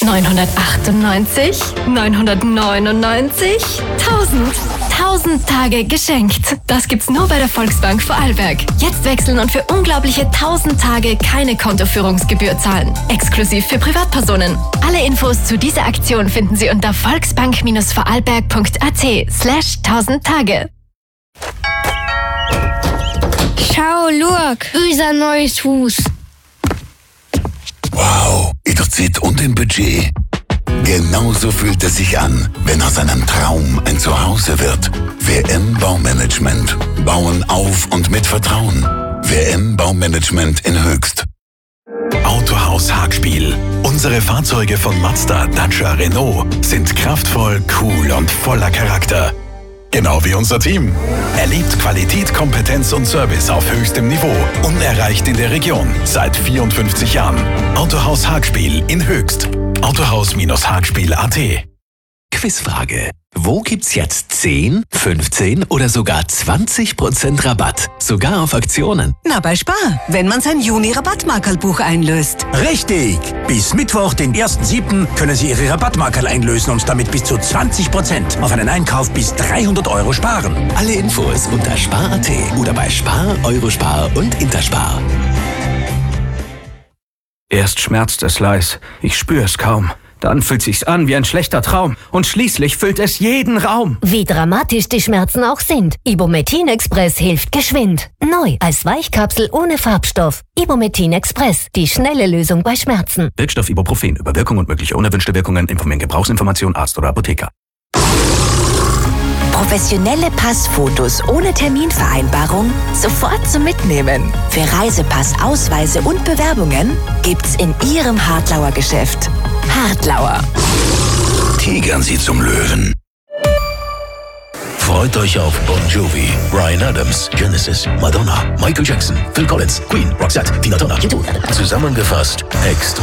998, 999, 1000 Tage geschenkt. Das gibt's nur bei der Volksbank Vorarlberg. Jetzt wechseln und für unglaubliche 1000 Tage keine Kontoführungsgebühr zahlen. Exklusiv für Privatpersonen. Alle Infos zu dieser Aktion finden Sie unter volksbank-vorarlberg.at/1000 Tage. Schau, schau, unser neues Haus. Wow, in der Zeit und im Budget. Genauso fühlt es sich an, wenn aus einem Traum ein Zuhause wird. WM Baumanagement. Bauen auf und mit Vertrauen. WM Baumanagement in Höchst. Autohaus Hagspiel. Unsere Fahrzeuge von Mazda, Dacia, Renault sind kraftvoll, cool und voller Charakter. Genau wie unser Team. Erlebt Qualität, Kompetenz und Service auf höchstem Niveau. Unerreicht in der Region. Seit 54 Jahren. Autohaus Hagspiel in Höchst. Autohaus-Hagspiel.at. Quizfrage. Wo gibt's jetzt 10, 15 oder sogar 20% Rabatt? Sogar auf Aktionen. Na, bei Spar, wenn man sein Juni-Rabattmarkerlbuch einlöst. Richtig! Bis Mittwoch, den 1.7. können Sie Ihre Rabattmarkerl einlösen und damit bis zu 20% auf einen Einkauf bis 300 € sparen. Alle Infos unter Spar.at oder bei Spar, Eurospar und Interspar. Erst schmerzt es leis, ich spür's es kaum. Dann fühlt sich's an wie ein schlechter Traum und schließlich füllt es jeden Raum. Wie dramatisch die Schmerzen auch sind, Ibumetin Express hilft geschwind. Neu als Weichkapsel ohne Farbstoff. Ibumetin Express, die schnelle Lösung bei Schmerzen. Wirkstoff Ibuprofen. Über Wirkung und mögliche unerwünschte Wirkungen informieren Gebrauchsinformation Arzt oder Apotheker. Professionelle Passfotos ohne Terminvereinbarung sofort zum Mitnehmen. Für Reisepass, Ausweise und Bewerbungen gibt's in Ihrem Hartlauer Geschäft. Hartlauer. Tigern Sie zum Löwen. Freut euch auf Bon Jovi, Bryan Adams, Genesis, Madonna, Michael Jackson, Phil Collins, Queen, Roxette, Tina Turner, U2. Zusammengefasst, extra